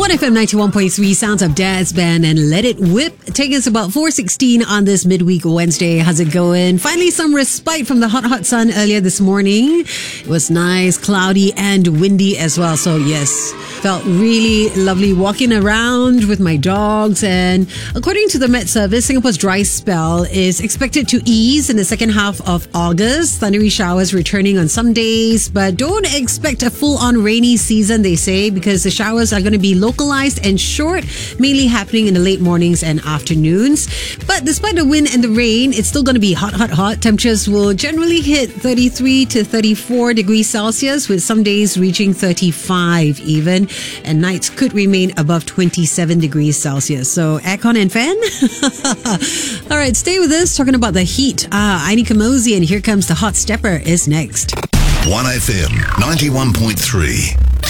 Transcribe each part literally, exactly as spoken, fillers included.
one F M ninety-one point three sounds of Dad's Band and Let It Whip. Taking us about four sixteen on this midweek Wednesday. How's it going? Finally, some respite from the hot, hot sun earlier this morning. It was nice, cloudy and windy as well. So yes, felt really lovely walking around with my dogs. And according to the Met Service, Singapore's dry spell is expected to ease in the second half of August. Thundery showers returning on some days, but don't expect a full-on rainy season, they say, because the showers are going to be localized and short, mainly happening in the late mornings and afternoons. But despite the wind and the rain, it's still going to be hot, hot, hot. Temperatures will generally hit thirty-three to thirty-four degrees Celsius, with some days reaching thirty-five even, and nights could remain above twenty-seven degrees Celsius. So aircon and fan? All right, stay with us. Talking about the heat. Ah, Aini Kamosi and Here Comes the Hot Stepper is next. one F M ninety-one point three.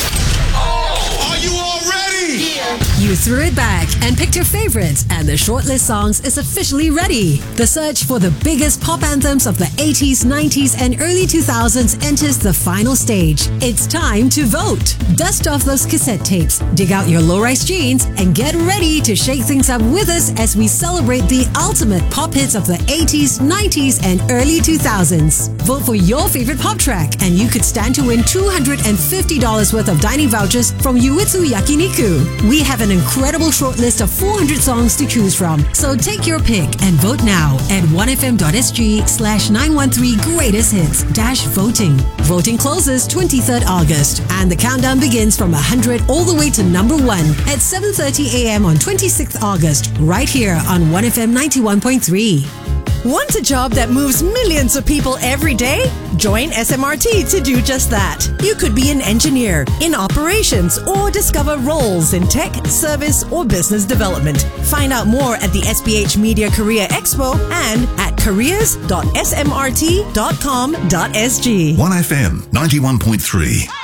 You threw it back and picked your favorites, and the shortlist songs is officially ready. The search for the biggest pop anthems of the eighties, nineties, and early two thousands enters the final stage. It's time to vote. Dust off those cassette tapes, dig out your low-rise jeans, and get ready to shake things up with us as we celebrate the ultimate pop hits of the eighties, nineties, and early two thousands. Vote for your favorite pop track, and you could stand to win two hundred fifty dollars worth of dining vouchers from Yuitsu Yakiniku. We have an incredible shortlist of four hundred songs to choose from. So take your pick and vote now at one f m dot s g slash nine one three greatest hits dash voting. Voting closes twenty-third August, and the countdown begins from one hundred all the way to number one at seven thirty a m on twenty-sixth August, right here on one F M ninety-one point three. Want a job that moves millions of people every day? Join S M R T to do just that. You could be an engineer, in operations, or discover roles in tech, service, or business development. Find out more at the S B H Media Career Expo and at careers dot s m r t dot com dot s g. one F M ninety-one point three.